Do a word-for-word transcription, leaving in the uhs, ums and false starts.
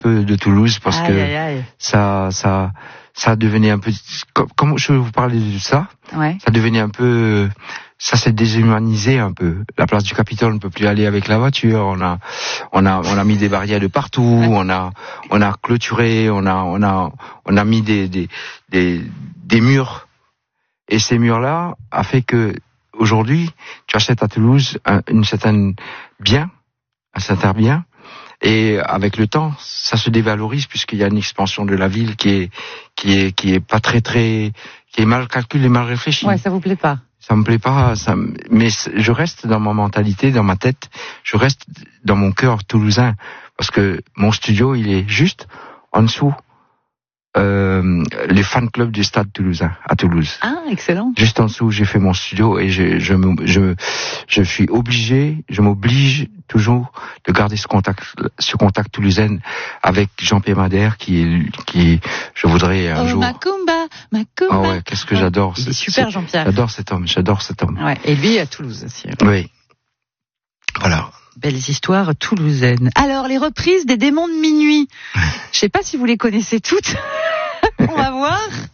peu de Toulouse parce aïe, que aïe, aïe. ça, ça, ça devenait un peu. Comment je vais vous parler de ça? Ouais. Ça devenait un peu. Ça s'est déshumanisé un peu. La place du Capitole, on ne peut plus aller avec la voiture. On a, on a, on a mis des barrières de partout. Ouais. On a, on a clôturé. On a, on a, on a mis des, des, des, des murs. Et ces murs-là a fait que aujourd'hui, tu achètes à Toulouse un, une certaine bien, un certain bien. Et avec le temps, ça se dévalorise puisqu'il y a une expansion de la ville qui est, qui est, qui est pas très très, qui est mal calculée, mal réfléchie. Ouais, ça vous plaît pas? Ça me plaît pas, ça me... mais je reste dans ma mentalité, dans ma tête, je reste dans mon cœur toulousain parce que mon studio, il est juste en dessous euh, les fan clubs du Stade Toulousain à Toulouse. Ah, excellent. Juste en dessous, j'ai fait mon studio et je je me, je je suis obligé, je m'oblige toujours de garder ce contact ce contact toulousain avec Jean-Pierre Madère qui est qui je voudrais un oh, jour. Macumba, Macumba. Ah ouais, qu'est-ce que j'adore. Il est super, Jean-Pierre. J'adore cet homme, j'adore cet homme. Ouais, et lui à Toulouse aussi. Oui. Voilà. Belles histoires toulousaines. Alors, les reprises des Démons de minuit. Je sais pas si vous les connaissez toutes. On va voir.